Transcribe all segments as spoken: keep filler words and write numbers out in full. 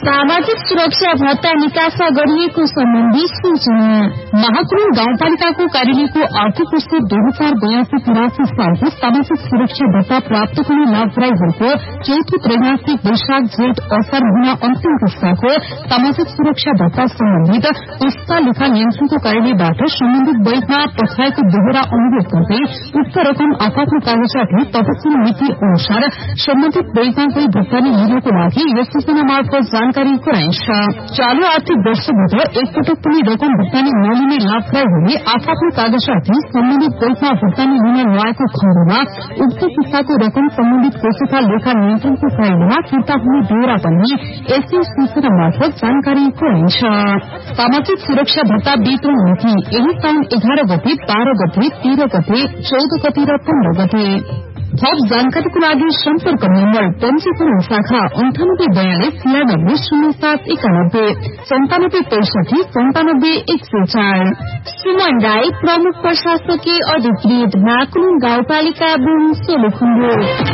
सामाजिक सुरक्षा भत्ता निकास गरिएको सम्बन्धी सूचना। महाकुम गाउँपालिकाको कार्यालयको आर्थिक वर्ष दुई हजार बयासी तिरासी सालको सामाजिक सुरक्षा भत्ता प्राप्त गर्ने लाभग्राहीहरूको चौथो त्रैमासिक वैशाख जेठ असार महिना अन्तिम पुस्ताको सामाजिक सुरक्षा भत्ता सम्बन्धित पुस्ता लेखा नियन्त्रणको कार्यालयबाट सम्बन्धित बैंकमा पठाएको दोहोरा अनुरोध गर्दै उक्त रकम आफ्नो कागजातले तत्काल नीति अनुसार सम्बन्धित बैंकमा गई भुक्तानी लिनको लागि यस सूचना मार्फत जानकारी गराइन्छ। चालू आर्थिक वर्षबाट एकपटक पनि रकम भुक्तानी नलिने लाभग्राहीहरूले आफ्नो कागजातले सम्बन्धित बैंकमा भुक्तानी लिन नआएको खण्डमा उक्त किस्ताको रकम सम्बन्धित कोषका लेखा नियन्त्रणको कार्यालयमा फिर्ता हुने बेहोरा पनि यसै सूचना मार्फत जानकारी गराइन्छ। सामाजिक सुरक्षा भत्ता वितरण नीति यही साउन एघार गते बाह्र गते तेह्र गते चौध गते र पन्ध्र गते। थप जानकारीको लागि सम्पर्क नम्बर पञ्जीकरण शाखा अन्ठानब्बे बयालिस छियानब्बे शून्य सात एकानब्बे सन्तानब्बे पैसठी सन्तानब्बे एक सय चार। सुमन राई प्रमुख प्रशासकीय अधिकृत महाकुम गाउँपालिका बुङ सोलुखुम्बु।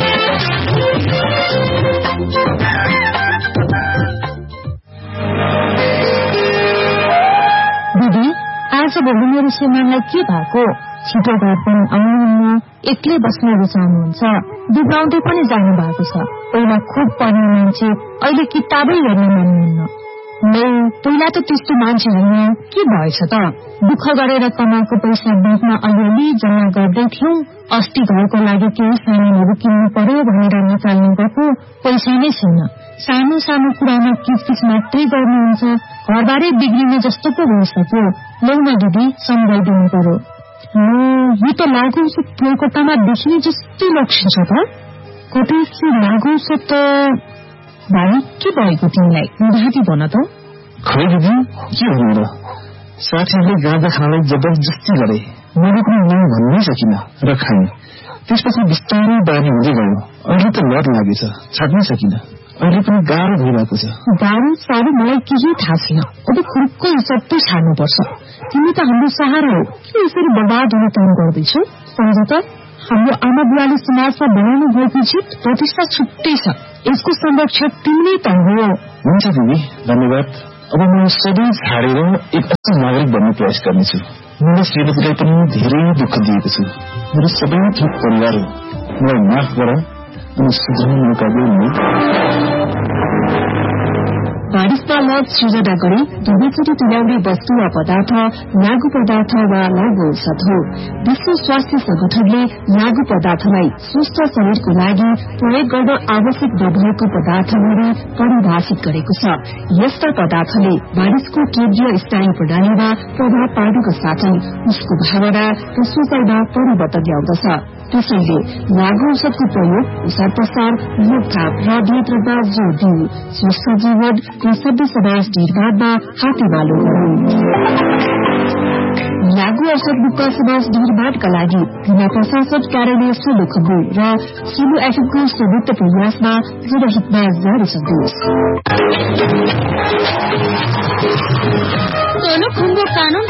दिदी आज भोलि मेरो श्रीमानलाई के भएको? छिटो भए पनि आउनुहुन्न, एक्लै बस्न रुचाउनुहुन्छ, दुब्राउँदै पनि जानु भएको छ। पहिला खुब पढ्ने मान्छे अहिले किताबै हेर्न मान्नुहुन्न। नै पहिला त त्यस्तो मान्छे होइन, के भएछ त? दुःख गरेर कमाएको पैसा ब्याङ्कमा अलिअलि जम्मा गर्दै थियौं। अस्ति घरको लागि केही सामानहरू किन्नु पर्यो भनेर निकाल्नु गएको पैसा नै छैन। सानो सानो कुरामा किचकिच मात्रै गर्नुहुन्छ। घरबारै बिग्रिने जस्तो पो भइसक्यो। लौ न दिदी, सम्झाइदिनु पर्यो। यो त लागु औषध कोलकातामा देखिने जस्तै लक्षिन्छ त। कतै लागु औषध त भाइ के भएको तिमीलाई? घाँटी भन त। खै दिदी, के हुनु र? साथीहरूले गाँजा खानलाई जबरजस्ती गरे। मैले पनि नाम भन्नै सकिन र खाएँ। त्यसपछि बिस्तारै बानी हुँदै गयो। अहिले त लत लागेछ, छाड्नै सकिन। अहिले पनि गाह्रो भइरहेको छ। गाह्रो साह्रो मलाई केही थाहा छैन। अब खुर्को सबै छाड्नुपर्छ। तिमी त हाम्रो सहारा हो, के यसरी बर्बाद हुन काम गर्दैछौ? सम्झ त, हाम्रो आमा बुवाले समाजमा बनाउनु भएको जित प्रतिष्ठा छुट्टै छ। यसको संरक्षक तिमी त हो। हुन्छ दिदी, धन्यवाद। अब म सबै छाडेर एक असल नागरिक बन्ने प्रयास गर्नेछु। मैले श्रीमतीलाई पनि धेरै दुःख दिएको छु। मेरो सबै थोक परिवार हो। मलाई माफ गर अनि सुधार्ने मौका दिनु। बारिशमा लत सृजना गरी दुवैचोटि तुल्याउने वस्तु वा पदार्थ लागू पदार्थ वा लागू औषध हो। विश्व स्वास्थ्य संगठनले लागू पदार्थलाई स्वस्थ शरीरको लागि प्रयोग गर्न आवश्यक नभएको पदार्थहरू परिभाषित गरेको छ। यस्ता पदार्थले मानिसको केन्द्रीय स्नायु प्रणालीमा प्रभाव पार्नुको साथै उसको भावना र सोचाइमा परिवर्तन ल्याउँदछ। त्यसैले लागू औषधको प्रयोग, प्रसार प्रसार, रोकथाम र नियन्त्रणमा जोड़ दिऊ। स्वस्थ जीवन सभ्य समाज निर्माणमा हातेमालो गरौं। लागू औषध मुक्त समाज निर्माणका लागि जिल्ला प्रशासन कार्यालय सोलुखुम्बु र सोलु एफएमको संयुक्त प्रयासमा जनहितमा जारी सन्देश। सोलुखुम्बु कानून